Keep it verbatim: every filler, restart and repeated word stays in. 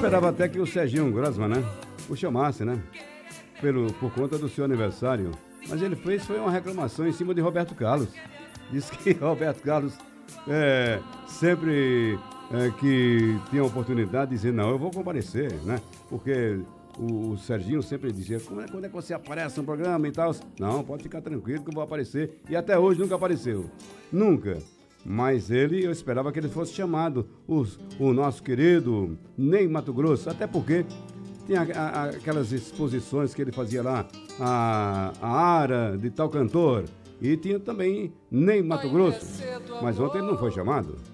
esperava até que o Serginho Grossman, né, o chamasse, né, pelo, por conta do seu aniversário. Mas ele fez foi uma reclamação em cima de Roberto Carlos. Disse que Roberto Carlos é, sempre é, que tinha a oportunidade de dizer, não, eu vou comparecer, né? Porque o, o Serginho sempre dizia, quando é, quando é que você aparece no programa e tal? Não, pode ficar tranquilo que eu vou aparecer. E até hoje nunca apareceu. Nunca. Mas ele, eu esperava que ele fosse chamado, os, o nosso querido Ney Matogrosso, até porque tinha a, a, aquelas exposições que ele fazia lá, a, a Ara de tal cantor, e tinha também Ney Matogrosso, mas ontem ele não foi chamado.